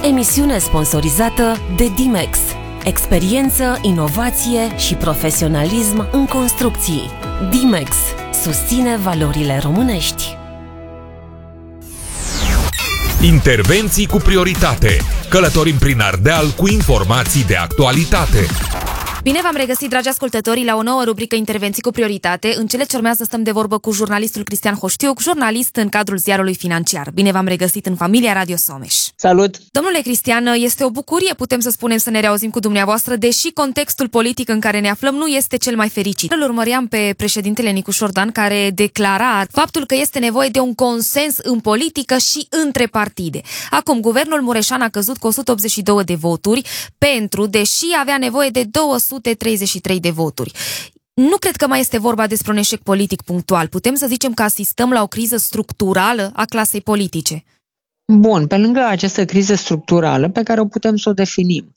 Emisiune sponsorizată de Dimex. Experiență, inovație și profesionalism în construcții. Dimex susține valorile românești. Intervenții cu prioritate. Călătorim prin Ardeal cu informații de actualitate. Bine v-am regăsit, dragi ascultători, la o nouă rubrică Intervenții cu prioritate. În cele ce urmează stăm de vorbă cu jurnalistul Cristian Hoștiuc, jurnalist în cadrul ziarului Financiar. Bine v-am regăsit în familia Radio Someș. Salut! Domnule Cristian, este o bucurie, putem să spunem, să ne reauzim cu dumneavoastră, deși contextul politic în care ne aflăm nu este cel mai fericit. Îl urmăream pe președintele Nicu Șordan, care declara faptul că este nevoie de un consens în politică și între partide. Acum, guvernul Mureșan a căzut cu 182 de voturi pentru, deși avea nevoie de 233 de voturi. Nu cred că mai este vorba despre un eșec politic punctual. Putem să zicem că asistăm la o criză structurală a clasei politice. Bun, pe lângă această criză structurală pe care o putem să o definim,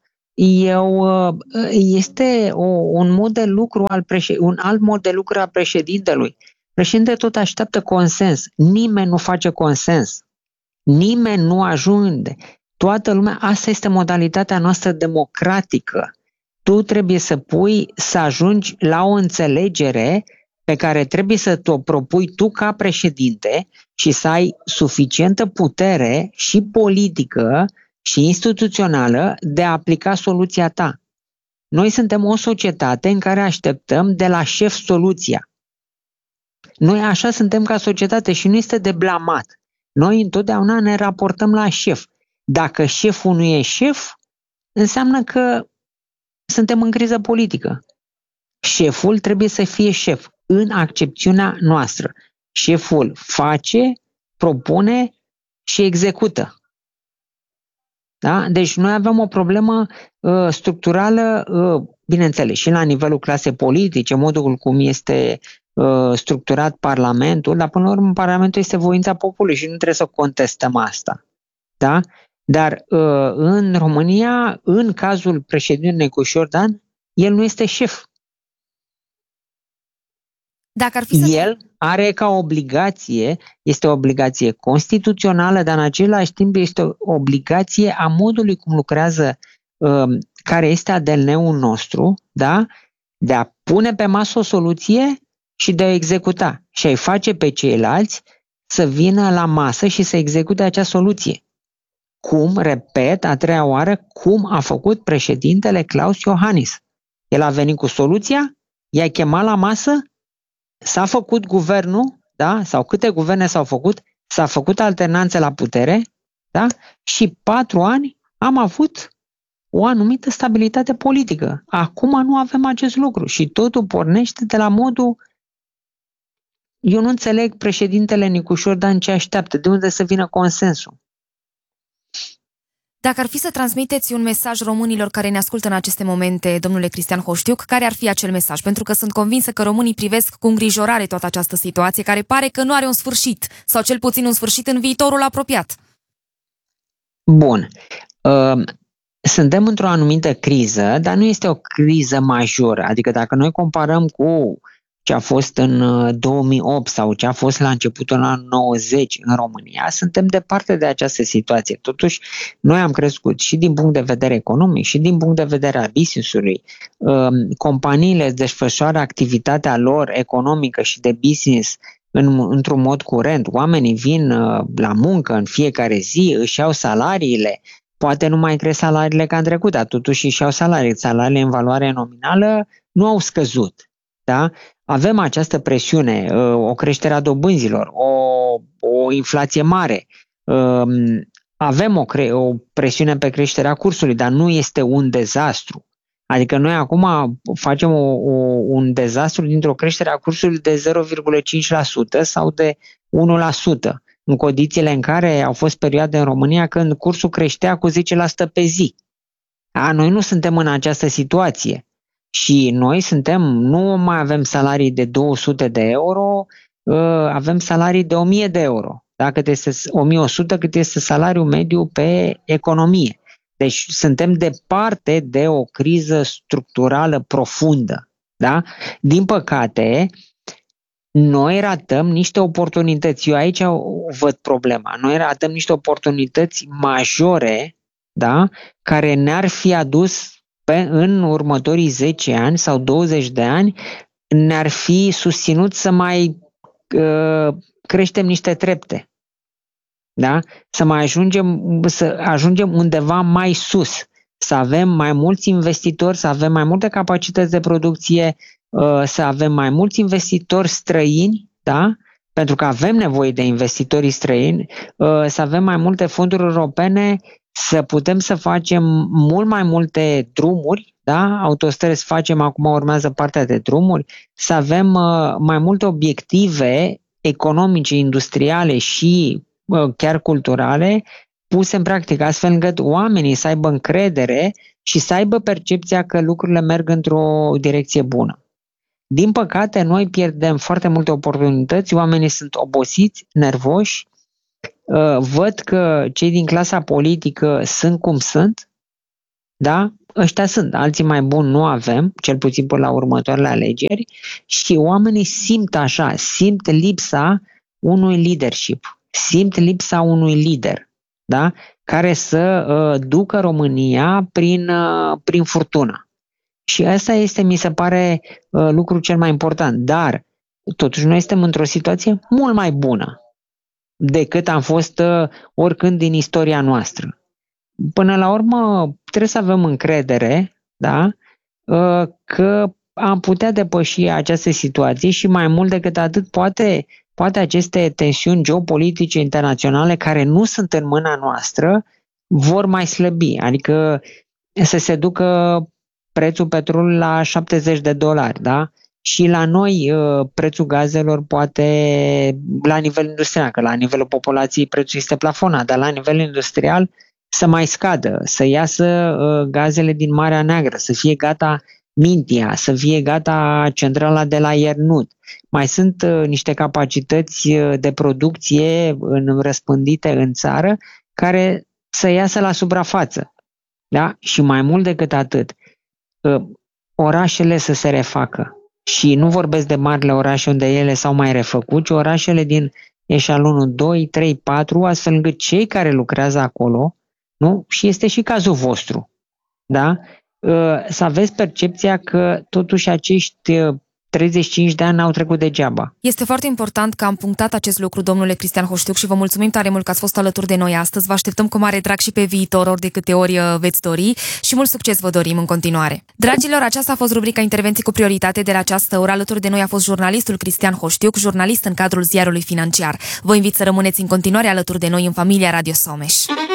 este un mod de lucru un alt mod de lucru al președintelui. Președintele tot așteaptă consens. Nimeni nu face consens. Nimeni nu ajunge. Toată lumea, asta este modalitatea noastră democratică. Tu trebuie să ajungi la o înțelegere pe care trebuie să te-o propui tu ca președinte și să ai suficientă putere și politică și instituțională de a aplica soluția ta. Noi suntem o societate în care așteptăm de la șef soluția. Noi așa suntem ca societate și nu este de blamat. Noi întotdeauna ne raportăm la șef. Dacă șeful nu e șef, înseamnă că suntem în criză politică. Șeful trebuie să fie șef în accepțiunea noastră. Șeful face, propune și execută. Da? Deci noi avem o problemă structurală, bineînțeles, și la nivelul clasei politice, modul cum este structurat Parlamentul, dar până la urmă Parlamentul este voința poporului și nu trebuie să contestăm asta. Da? Dar în România, în cazul președintelui Nicu Șordan, el nu este șef. El are ca obligație, este o obligație constituțională, dar în același timp este o obligație a modului cum lucrează, care este ADN-ul nostru, da? De a pune pe masă o soluție și de a o executa și a-i face pe ceilalți să vină la masă și să execute acea soluție. Cum, repet, a treia oară, cum a făcut președintele Klaus Iohannis. El a venit cu soluția, i-a chemat la masă, s-a făcut guvernul, da? Sau câte guverne s-au făcut, s-a făcut alternanță la putere, da? Și 4 ani am avut o anumită stabilitate politică. Acum nu avem acest lucru și totul pornește de la modul. Eu nu înțeleg președintele Nicu Șordan ce așteaptă, de unde să vină consensul. Dacă ar fi să transmiteți un mesaj românilor care ne ascultă în aceste momente, domnule Cristian Hoștiuc, care ar fi acel mesaj? Pentru că sunt convinsă că românii privesc cu îngrijorare toată această situație, care pare că nu are un sfârșit, sau cel puțin un sfârșit în viitorul apropiat. Bun. Suntem într-o anumită criză, dar nu este o criză majoră. Adică dacă noi comparăm cu ce a fost în 2008 sau ce a fost la începutul anului 90 în România, suntem departe de această situație. Totuși, noi am crescut și din punct de vedere economic și din punct de vedere al business-ului. Companiile desfășoară activitatea lor economică și de business într-un mod curent. Oamenii vin la muncă în fiecare zi, își iau salariile. Poate nu mai cresc salariile ca în trecut, dar totuși își iau salarii. Salariile în valoare nominală nu au scăzut. Da? Avem această presiune, o creștere a dobânzilor, o inflație mare, avem o presiune pe creșterea cursului, dar nu este un dezastru. Adică noi acum facem un dezastru dintr-o creștere a cursului de 0,5% sau de 1%, în condițiile în care au fost perioade în România când cursul creștea cu 10% pe zi. Noi nu suntem în această situație. Și noi nu mai avem salarii de 200 de euro, avem salarii de 1000 de euro. Da? Cât este 1100, cât este salariul mediu pe economie. Deci suntem departe de o criză structurală profundă. Da? Din păcate, noi ratăm niște oportunități. Eu aici văd problema. Noi ratăm niște oportunități majore da? Care ne-ar fi adus în următorii 10 ani sau 20 de ani, ne-ar fi susținut să mai creștem niște trepte. Da? Să ajungem undeva mai sus, să avem mai mulți investitori, să avem mai multe capacități de producție, să avem mai mulți investitori străini, da? Pentru că avem nevoie de investitorii străini, să avem mai multe fonduri europene, să putem să facem mult mai multe drumuri, da? Autostrăzi facem, acum urmează partea de drumuri, să avem mai multe obiective economice, industriale și chiar culturale puse în practică, astfel încât oamenii să aibă încredere și să aibă percepția că lucrurile merg într-o direcție bună. Din păcate, noi pierdem foarte multe oportunități, oamenii sunt obosiți, nervoși, văd că cei din clasa politică sunt cum sunt, da? Ăștia sunt, alții mai buni nu avem, cel puțin până la următoarele alegeri, și oamenii simt lipsa unui leadership, simt lipsa unui lider, da? Care să ducă România prin furtună. Și asta este, mi se pare, lucrul cel mai important. Dar, totuși, noi suntem într-o situație mult mai bună decât am fost oricând din istoria noastră. Până la urmă, trebuie să avem încredere, da? Că am putea depăși această situație și mai mult decât atât, poate aceste tensiuni geopolitice internaționale care nu sunt în mâna noastră vor mai slăbi. Adică să se ducă prețul petrolului la $70, da? Și la noi prețul gazelor poate, la nivel industrial, că la nivelul populației prețul este plafonat, dar la nivel industrial să mai scadă, să iasă gazele din Marea Neagră, să fie gata Mintia, să fie gata centrala de la Iernut. Mai sunt niște capacități de producție răspândite în țară care să iasă la suprafață. Da? Și mai mult decât atât, orașele să se refacă. Și nu vorbesc de marile orașe unde ele s-au mai refăcut, ci orașele din eșalonul 2, 3, 4, astfel încât cei care lucrează acolo, nu? Și este și cazul vostru, da? Să aveți percepția că totuși acești 35 de ani n-au trecut degeaba. Este foarte important că am punctat acest lucru, domnule Cristian Hoștiuc, și vă mulțumim tare mult că ați fost alături de noi astăzi. Vă așteptăm cu mare drag și pe viitor, ori de câte ori veți dori, și mult succes vă dorim în continuare. Dragilor, aceasta a fost rubrica Intervenții cu prioritate de la această oră. Alături de noi a fost jurnalistul Cristian Hoștiuc, jurnalist în cadrul Ziarului Financiar. Vă invit să rămâneți în continuare alături de noi în familia Radio Someș.